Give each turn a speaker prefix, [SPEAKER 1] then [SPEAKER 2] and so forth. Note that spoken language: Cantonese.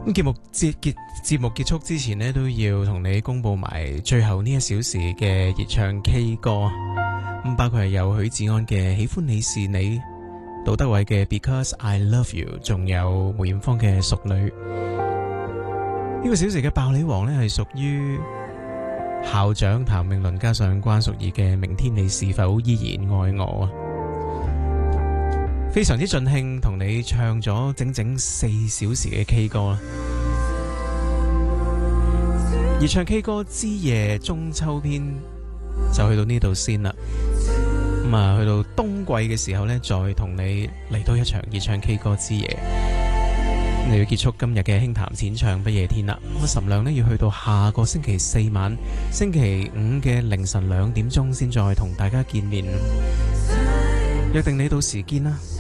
[SPEAKER 1] 咁節目結束之前呢，都要同你公布埋最後呢1小時嘅熱唱 K 歌。咁包括係有許志安嘅《喜歡你是你》，杜德偉嘅《Because I Love You》，仲有梅艷芳嘅《淑女》。呢個小時嘅爆料王呢，係屬於校長譚詠麟加上關淑怡嘅《明天你是否依然愛我》。非常之盡興同你唱咗整整4小時嘅 K 歌啦！熱唱 K 歌之夜中秋篇就去到呢度先啦。咁啊，去到冬季嘅時候呢，再同你嚟多一場熱唱 K 歌之夜。你要結束今日嘅輕談淺唱不夜天啦。咁岑亮呢，要去到下個星期4晚，星期5嘅凌晨2點鐘先再同大家見面。約定你到時見啦。